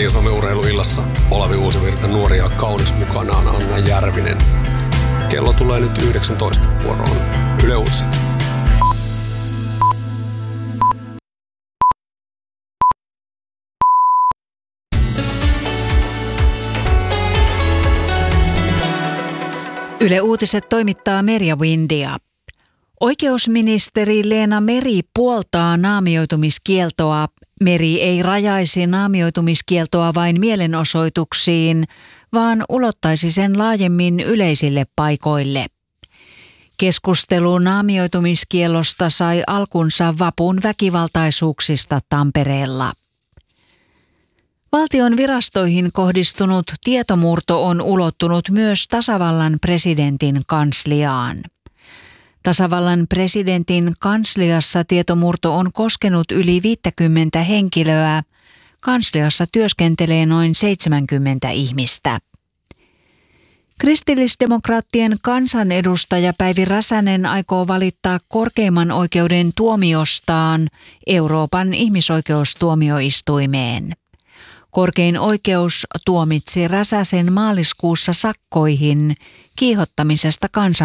Radio-Suomen urheiluillassa Olavi Uusivirta, nuori ja kaunis, mukanaan Anna Järvinen. Kello tulee nyt 19 vuoroon Yle Uutiset. Yle Uutiset toimittaa Merja Windia. Oikeusministeri Leena Meri puoltaa naamioitumiskieltoa. Meri ei rajaisi naamioitumiskieltoa vain mielenosoituksiin, vaan ulottaisi sen laajemmin yleisille paikoille. Keskustelu naamioitumiskiellosta sai alkunsa vapun väkivaltaisuuksista Tampereella. Valtion virastoihin kohdistunut tietomurto on ulottunut myös tasavallan presidentin kansliaan. Tasavallan presidentin kansliassa tietomurto on koskenut yli 50 henkilöä. Kansliassa työskentelee noin 70 ihmistä. Kristillisdemokraattien kansanedustaja Päivi Räsänen aikoo valittaa korkeimman oikeuden tuomiostaan Euroopan ihmisoikeustuomioistuimeen. Korkein oikeus tuomitsi Räsäsen maaliskuussa sakkoihin kiihottamisesta